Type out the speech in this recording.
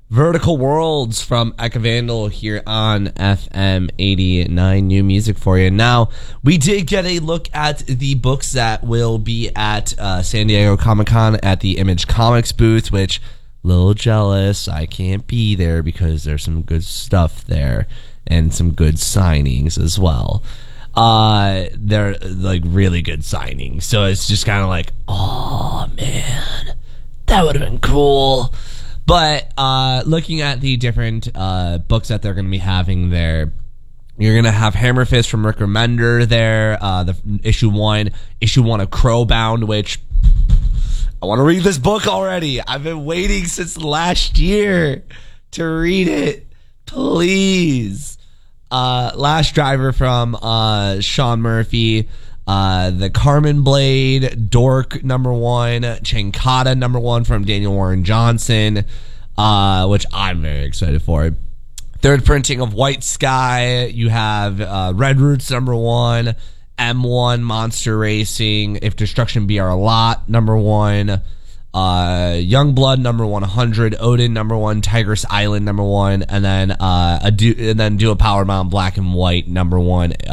Vertical Worlds from Eka Vandal here on FM 89. New music for you. Now, we did get a look at the books that will be at San Diego Comic-Con at the Image Comics booth, which, a little jealous. I can't be there because there's some good stuff there and some good signings as well. They're like really good signings. So it's just kind of like, oh man, that would have been cool. But looking at the different books that they're going to be having there, you're going to have Hammer Fist from Rick Remender there, the issue one of Crowbound, which I want to read this book already. I've been waiting since last year to read it. Please. Last Driver from Sean Murphy. The Carmen Blade, Dork #1, Chankata #1 from Daniel Warren Johnson, which I'm very excited for. Third printing of White Sky. You have Red Roots #1, M1 Monster Racing, If Destruction Be Our Lot #1, Young Blood #100, Odin #1, Tigress Island #1, and then Do a Power Mountain Black and White #1.